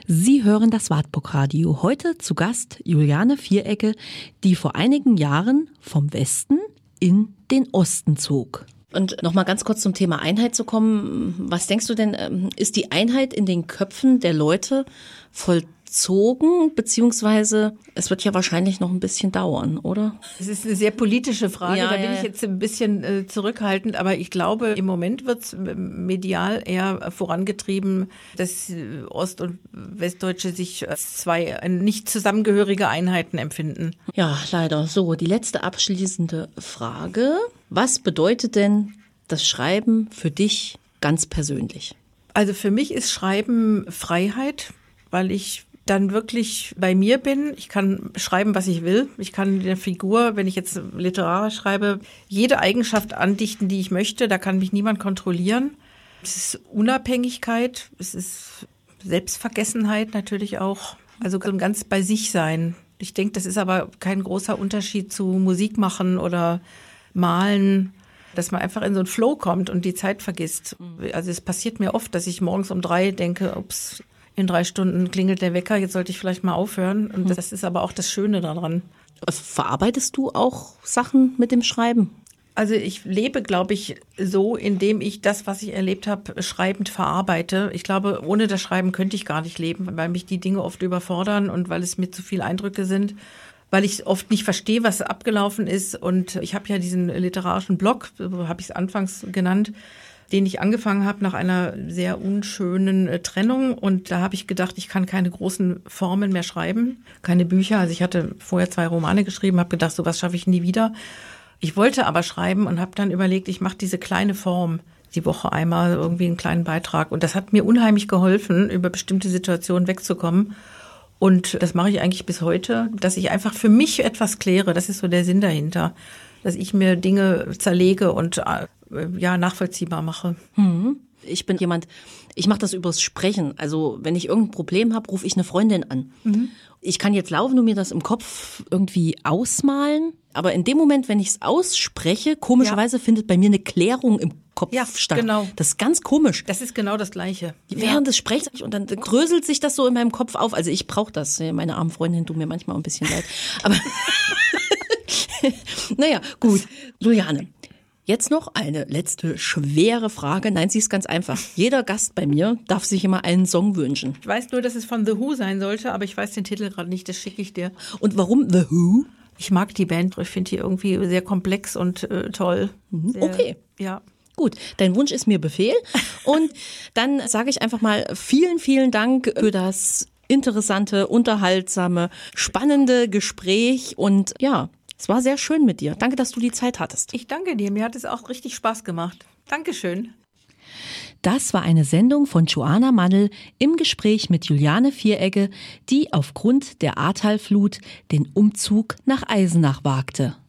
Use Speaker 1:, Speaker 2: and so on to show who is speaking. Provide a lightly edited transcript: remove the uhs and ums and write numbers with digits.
Speaker 1: Sie hören das Wartburg-Radio. Heute zu Gast Juliane Vierecke, die vor einigen Jahren vom Westen in den Osten zog. Und nochmal ganz kurz zum Thema Einheit zu kommen. Was denkst du denn, ist die Einheit in den Köpfen der Leute vollzogen, beziehungsweise es wird ja wahrscheinlich noch ein bisschen dauern, oder?
Speaker 2: Es ist eine sehr politische Frage, da bin ich jetzt ein bisschen zurückhaltend, aber ich glaube, im Moment wird es medial eher vorangetrieben, dass Ost- und Westdeutsche sich als zwei nicht zusammengehörige Einheiten empfinden.
Speaker 1: Ja, leider. So, die letzte abschließende Frage. Was bedeutet denn das Schreiben für dich ganz persönlich?
Speaker 2: Also für mich ist Schreiben Freiheit, weil ich dann wirklich bei mir bin. Ich kann schreiben, was ich will. Ich kann der Figur, wenn ich jetzt literarisch schreibe, jede Eigenschaft andichten, die ich möchte. Da kann mich niemand kontrollieren. Es ist Unabhängigkeit, es ist Selbstvergessenheit natürlich auch. Also ganz bei sich sein. Ich denke, das ist aber kein großer Unterschied zu Musik machen oder Malen, dass man einfach in so einen Flow kommt und die Zeit vergisst. Also es passiert mir oft, dass ich morgens um 3 denke, ups, in 3 Stunden klingelt der Wecker, jetzt sollte ich vielleicht mal aufhören. Und das ist aber auch das Schöne daran.
Speaker 1: Verarbeitest du auch Sachen mit dem Schreiben?
Speaker 2: Also ich lebe, glaube ich, so, indem ich das, was ich erlebt habe, schreibend verarbeite. Ich glaube, ohne das Schreiben könnte ich gar nicht leben, weil mich die Dinge oft überfordern und weil es mir zu viele Eindrücke sind, weil ich oft nicht verstehe, was abgelaufen ist. Und ich habe ja diesen literarischen Blog, so habe ich es anfangs genannt, den ich angefangen habe nach einer sehr unschönen Trennung. Und da habe ich gedacht, ich kann keine großen Formen mehr schreiben, keine Bücher. Also ich hatte vorher 2 Romane geschrieben, habe gedacht, sowas schaffe ich nie wieder. Ich wollte aber schreiben und habe dann überlegt, ich mache diese kleine Form, die Woche einmal irgendwie einen kleinen Beitrag. Und das hat mir unheimlich geholfen, über bestimmte Situationen wegzukommen. Und das mache ich eigentlich bis heute, dass ich einfach für mich etwas kläre. Das ist so der Sinn dahinter, dass ich mir Dinge zerlege und nachvollziehbar mache.
Speaker 1: Ich bin jemand, ich mache das übers Sprechen. Also wenn ich irgendein Problem habe, rufe ich eine Freundin an. Ich kann jetzt laufen und mir das im Kopf irgendwie ausmalen. Aber in dem Moment, wenn ich es ausspreche, komischerweise findet bei mir eine Klärung im Kopf statt.
Speaker 2: Genau.
Speaker 1: Das ist ganz komisch.
Speaker 2: Das ist genau das Gleiche.
Speaker 1: Während des Sprechens und dann gröselt sich das so in meinem Kopf auf. Also ich brauche das. Meine armen Freundin tut mir manchmal ein bisschen leid. Aber naja, gut. Juliane. Jetzt noch eine letzte schwere Frage. Nein, sie ist ganz einfach. Jeder Gast bei mir darf sich immer einen Song wünschen.
Speaker 2: Ich weiß nur, dass es von The Who sein sollte, aber ich weiß den Titel gerade nicht, das schicke ich dir.
Speaker 1: Und warum The Who?
Speaker 2: Ich mag die Band, ich finde die irgendwie sehr komplex und toll. Sehr,
Speaker 1: okay.
Speaker 2: Ja.
Speaker 1: Gut, dein Wunsch ist mir Befehl. Und dann sage ich einfach mal vielen, vielen Dank für das interessante, unterhaltsame, spannende Gespräch und ja, es war sehr schön mit dir. Danke, dass du die Zeit hattest.
Speaker 2: Ich danke dir. Mir hat es auch richtig Spaß gemacht. Dankeschön.
Speaker 1: Das war eine Sendung von Joanna Mannl im Gespräch mit Juliane Vierecke, die aufgrund der Ahrtalflut den Umzug nach Eisenach wagte.